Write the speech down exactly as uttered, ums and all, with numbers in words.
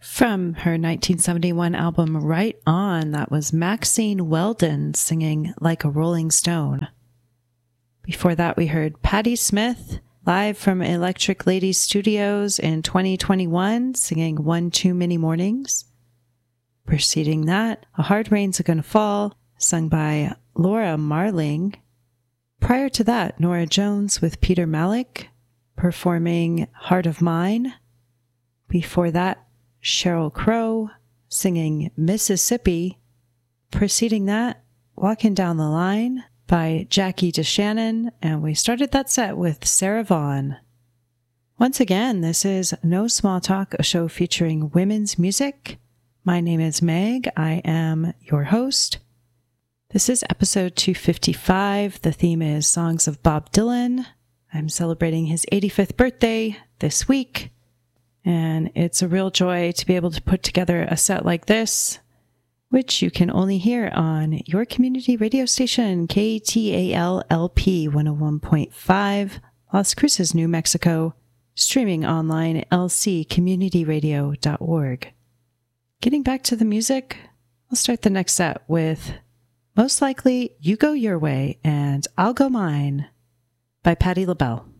From her nineteen seventy-one album Right On, that was Maxine Weldon singing Like a Rolling Stone. Before that, we heard Patti Smith live from Electric Lady Studios in twenty twenty-one singing One Too Many Mornings. Preceding that, A Hard Rain's a Gonna Fall, sung by Laura Marling. Prior to that, Norah Jones with Peter Malick performing Heart of Mine. Before that, Sheryl Crow singing Mississippi. Preceding that, Walking Down the Line by Jackie DeShannon, and we started that set with Sarah Vaughan. Once again, this is No Small Talk, a show featuring women's music. My name is Meg. I am your host. This is episode two fifty-five. The theme is Songs of Bob Dylan. I'm celebrating his eighty-fifth birthday this week. And it's a real joy to be able to put together a set like this, which you can only hear on your community radio station, K T A L L P one oh one point five, Las Cruces, New Mexico, streaming online at l c community radio dot org. Getting back to the music, I'll start the next set with Most Likely You Go Your Way and I'll Go Mine by Patti LaBelle.